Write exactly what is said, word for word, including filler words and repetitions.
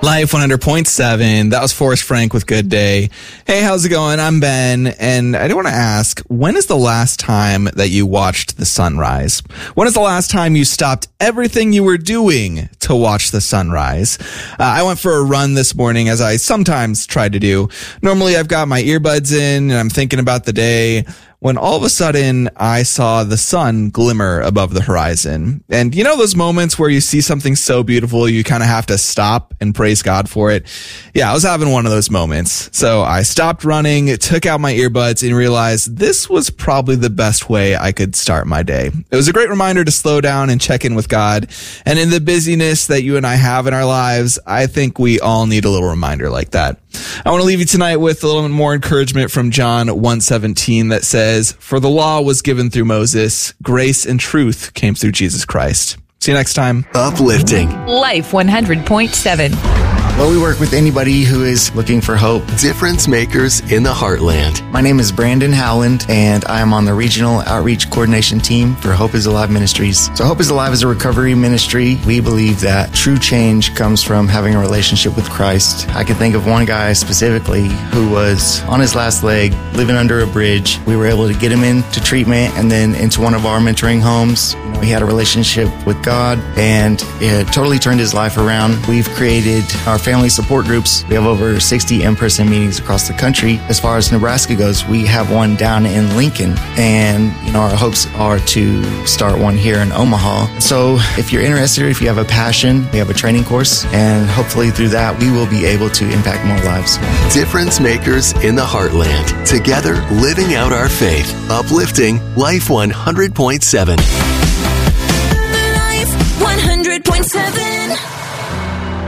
Life one hundred point seven. That was Forrest Frank with Good Day. Hey, how's it going? I'm Ben, and I do want to ask, when is the last time that you watched the sunrise? When is the last time you stopped everything you were doing to watch the sunrise? Uh, I went for a run this morning, as I sometimes try to do. Normally, I've got my earbuds in, and I'm thinking about the day, when all of a sudden I saw the sun glimmer above the horizon. And you know those moments where you see something so beautiful, you kind of have to stop and praise God for it? Yeah, I was having one of those moments. So I stopped running, took out my earbuds, and realized this was probably the best way I could start my day. It was a great reminder to slow down and check in with God. And in the busyness that you and I have in our lives, I think we all need a little reminder like that. I want to leave you tonight with a little bit more encouragement from John one seventeen that says, "For the law was given through Moses, grace and truth came through Jesus Christ." See you next time. Uplifting. Life one hundred point seven. Well, we work with anybody who is looking for hope. Difference makers in the heartland. My name is Brandon Howland, and I am on the Regional Outreach Coordination Team for Hope is Alive Ministries. So Hope is Alive is a recovery ministry. We believe that true change comes from having a relationship with Christ. I can think of one guy specifically who was on his last leg, living under a bridge. We were able to get him into treatment and then into one of our mentoring homes. You know, he had a relationship with God, and it totally turned his life around. We've created our family support groups. We have over sixty in-person meetings across the country. As far as Nebraska goes, we have one down in Lincoln, and you know our hopes are to start one here in Omaha. So if you're interested, if you have a passion, we have a training course, and hopefully through that we will be able to impact more lives. Difference makers in the heartland. Together, living out our faith. Uplifting Life one hundred point seven. Life one hundred point seven.